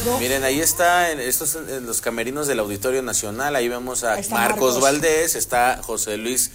No. Miren, ahí está, estos en los camerinos del Auditorio Nacional, ahí vemos a Marcos Valdés, está José Luis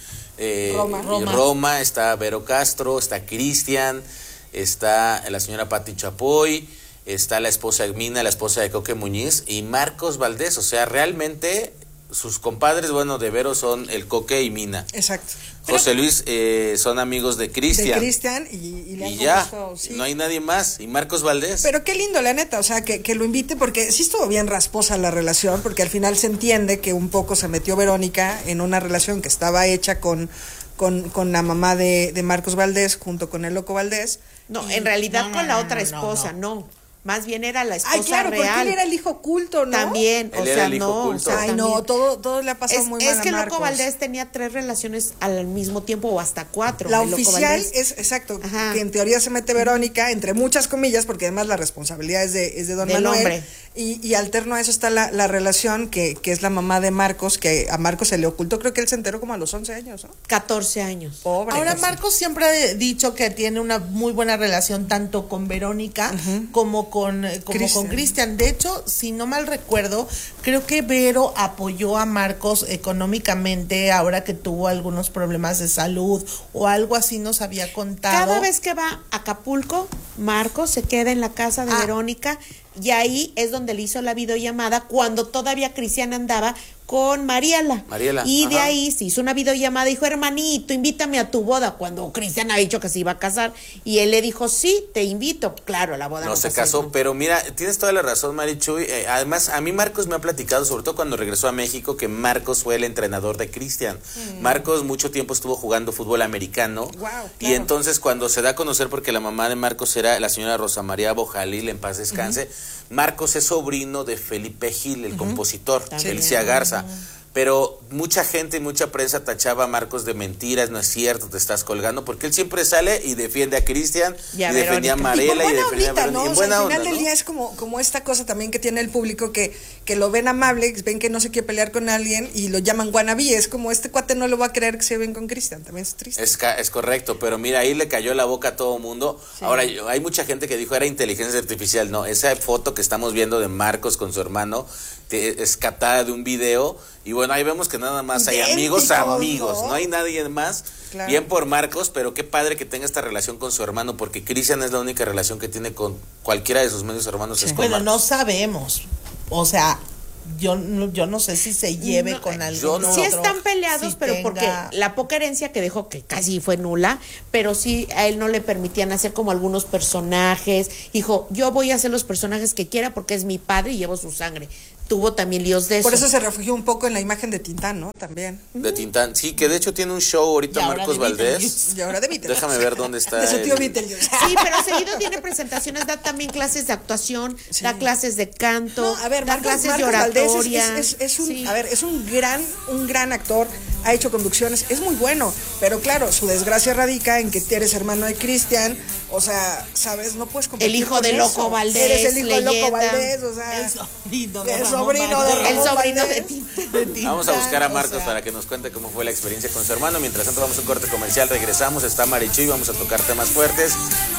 Roma, está Vero Castro, está Cristian, está la señora Pati Chapoy, está la esposa de Mina, la esposa de Coque Muñiz y Marcos Valdés. O sea, realmente sus compadres, bueno, de Vero son el Coque y Mina. Exacto. José Luis son amigos de Cristian. De Cristian y le han ya, compuesto, sí. No hay nadie más. Y Marcos Valdés. Pero qué lindo, la neta, o sea, que lo invite, porque sí estuvo bien rasposa la relación, porque al final se entiende que un poco se metió Verónica en una relación que estaba hecha con la mamá de Marcos Valdés, junto con el Loco Valdés. No, en realidad con la otra esposa, no. Más bien era la esposa claro, real. porque él era el hijo oculto, ¿no? También, él era el hijo oculto. Ay, no, todo le ha pasado muy mal a Marcos. Es que Loco Valdés tenía 3 relaciones al mismo tiempo o hasta 4. La oficial es, exacto, Ajá. que en teoría se mete Verónica, entre muchas comillas, porque además la responsabilidad es de don Del Manuel. hombre. Y alterno a eso está la relación que es la mamá de Marcos, que a Marcos se le ocultó, creo que él se enteró como a los 11 años, ¿no? 14 años. Pobre. Ahora, Marcos siempre ha dicho que tiene una muy buena relación tanto con Verónica como con Cristian. De hecho, si no mal recuerdo, creo que Vero apoyó a Marcos económicamente ahora que tuvo algunos problemas de salud o algo así nos había contado. Cada vez que va a Acapulco, Marcos se queda en la casa de Verónica y ahí es donde le hizo la videollamada cuando todavía Cristian andaba con Mariela. Y de ahí se hizo una videollamada, dijo, hermanito, invítame a tu boda, cuando Cristian ha dicho que se iba a casar, y él le dijo, sí, te invito. Claro, la boda no se casó, pero mira, tienes toda la razón, Marichuy. Además, a mí Marcos me ha platicado, sobre todo cuando regresó a México, que Marcos fue el entrenador de Cristian. Marcos mucho tiempo estuvo jugando fútbol americano. Wow, claro. Y entonces cuando se da a conocer, porque la mamá de Marcos era la señora Rosa María Bojalil, en paz descanse, Marcos es sobrino de Felipe Gil, el compositor, Felicia Garza. Pero mucha gente y mucha prensa tachaba a Marcos de mentiras, no es cierto, te estás colgando, porque él siempre sale y defiende a Cristian, y defendía a Mariela, y defendía a Verónica. ¿no? O sea, al final del día es como esta cosa también que tiene el público, que lo ven amable, ven que no se quiere pelear con alguien y lo llaman wannabe. Es como, este cuate no lo va a creer que se ven con Cristian, también es triste. Es correcto, pero mira, ahí le cayó la boca a todo mundo. Sí. Ahora, hay mucha gente que dijo era inteligencia artificial. No, esa foto que estamos viendo de Marcos con su hermano es captada de un video. Y bueno, ahí vemos que nada más hay amigos, no hay nadie más. Claro. Bien por Marcos, pero qué padre que tenga esta relación con su hermano, porque Cristian es la única relación que tiene con cualquiera de sus medios hermanos. Es con bueno, Marcos. no sabemos, o sea, yo no sé si se lleve con algún otro. Sí están peleados, si pero tenga... porque la poca herencia que dejó, que casi fue nula, pero sí a él no le permitían hacer como algunos personajes. Dijo, yo voy a hacer los personajes que quiera porque es mi padre y llevo su sangre. Tuvo también líos de eso. Por eso se refugió un poco en la imagen de Tintán, ¿no? También. De Tintán, sí, que de hecho tiene un show ahorita Marcos Valdés. Y ahora de Beetlejuice. Déjame ver dónde está. De su tío Beetlejuice. Sí, pero seguido tiene presentaciones, da también clases de actuación, da clases de canto, no, a ver, da clases de oratoria. Es un gran actor, ha hecho conducciones, es muy bueno, pero claro, su desgracia radica en que eres hermano de Cristian, o sea, ¿sabes? No puedes competir. El hijo de Loco Valdés. Eres el hijo de Loco leyenda. Valdés, o sea. El sobrino de Tintán. Vamos a buscar a Marcos para que nos cuente cómo fue la experiencia con su hermano. Mientras tanto, vamos a un corte comercial, regresamos, está Marichuy, vamos a tocar temas fuertes.